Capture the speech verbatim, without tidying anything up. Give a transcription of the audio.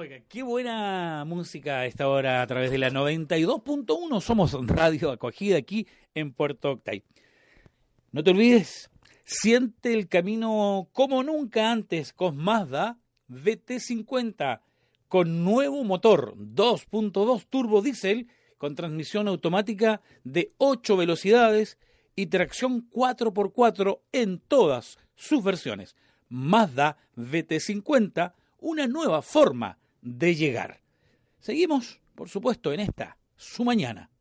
Oiga, qué buena música a esta hora a través de la noventa y dos punto uno. Somos Radio Acogida aquí en Puerto Octay. No te olvides, siente el camino como nunca antes con Mazda V T cincuenta, con nuevo motor dos punto dos turbo diésel, con transmisión automática de ocho velocidades y tracción cuatro por cuatro en todas sus versiones. Mazda V T cincuenta, una nueva forma de llegar. Seguimos, por supuesto, en esta, su mañana.